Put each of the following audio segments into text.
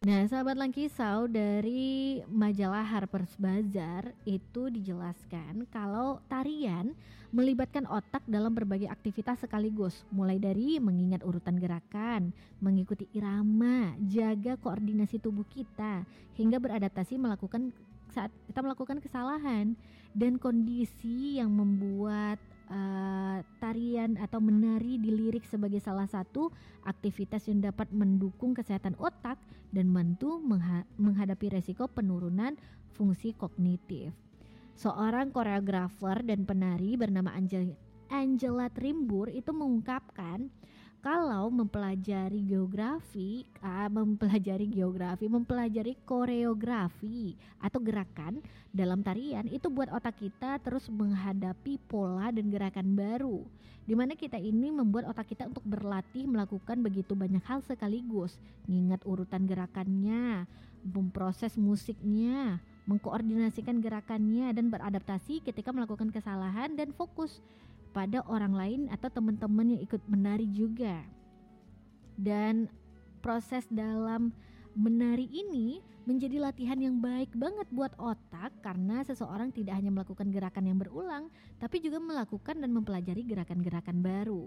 Nah, sahabat Langkisau, dari majalah Harper's Bazaar itu dijelaskan kalau tarian melibatkan otak dalam berbagai aktivitas sekaligus, mulai dari mengingat urutan gerakan, mengikuti irama, jaga koordinasi tubuh kita, hingga beradaptasi melakukan saat kita melakukan kesalahan, dan kondisi yang membuat tarian atau menari dilirik sebagai salah satu aktivitas yang dapat mendukung kesehatan otak dan membantu menghadapi resiko penurunan fungsi kognitif. Seorang koreografer dan penari bernama Angela Trimbur itu mengungkapkan kalau mempelajari koreografi atau gerakan dalam tarian itu buat otak kita terus menghadapi pola dan gerakan baru, dimana kita ini membuat otak kita untuk berlatih melakukan begitu banyak hal sekaligus, mengingat urutan gerakannya, memproses musiknya, mengkoordinasikan gerakannya, dan beradaptasi ketika melakukan kesalahan, dan fokus pada orang lain atau teman-teman yang ikut menari juga. Dan proses dalam menari ini menjadi latihan yang baik banget buat otak, karena seseorang tidak hanya melakukan gerakan yang berulang, tapi juga melakukan dan mempelajari gerakan-gerakan baru.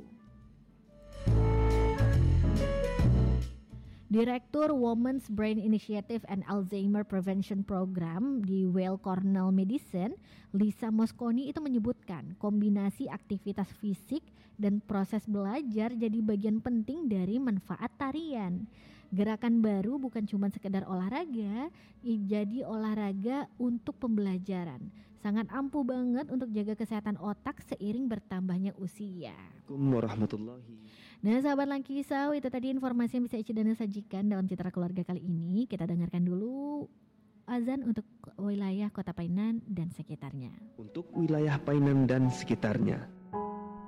Direktur Women's Brain Initiative and Alzheimer Prevention Program di Weill Cornell Medicine, Lisa Mosconi itu menyebutkan kombinasi aktivitas fisik dan proses belajar jadi bagian penting dari manfaat tarian. Gerakan baru bukan cuma sekedar olahraga, jadi olahraga untuk pembelajaran. Sangat ampuh banget untuk jaga kesehatan otak seiring bertambahnya usia. Assalamualaikum warahmatullahi. Nah, sahabat Langkisau, itu tadi informasi yang bisa Ici Dana sajikan dalam Citra Keluarga kali ini. Kita dengarkan dulu azan untuk wilayah Kota Painan dan sekitarnya. Untuk wilayah Painan dan sekitarnya.